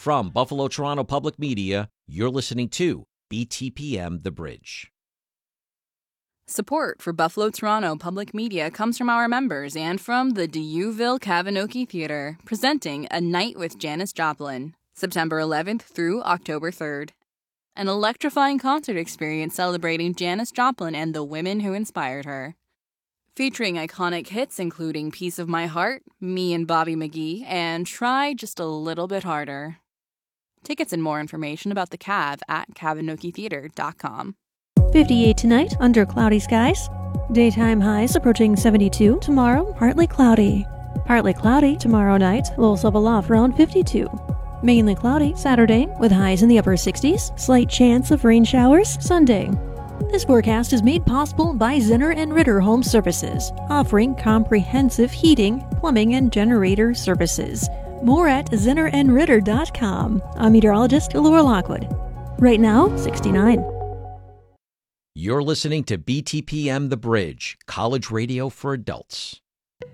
From Buffalo Toronto Public Media, you're listening to BTPM The Bridge. Support for Buffalo Toronto Public Media comes from our members and from the Dieuville Kavinoky Theatre, presenting A Night with Janis Joplin, September 11th through October 3rd. An electrifying concert experience celebrating Janis Joplin and the women who inspired her. Featuring iconic hits including Piece of My Heart, Me and Bobby McGee, and Try Just a Little Bit Harder. Tickets and more information about the Cav at kavinokytheatre.com. 58 tonight, under cloudy skies. Daytime highs approaching 72. Tomorrow, partly cloudy. Partly cloudy tomorrow night, lows level off around 52. Mainly cloudy Saturday, with highs in the upper 60s. Slight chance of rain showers Sunday. This forecast is made possible by Zinner & Ritter Home Services, offering comprehensive heating, plumbing, and generator services. More at zinnerandritter.com. I'm meteorologist Laura Lockwood. Right now, 69. You're listening to BTPM The Bridge, college radio for adults.